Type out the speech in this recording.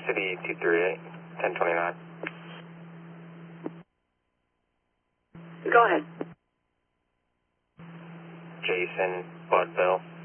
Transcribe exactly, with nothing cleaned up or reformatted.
City two three eight, ten twenty-nine. Go ahead. Jason Budville.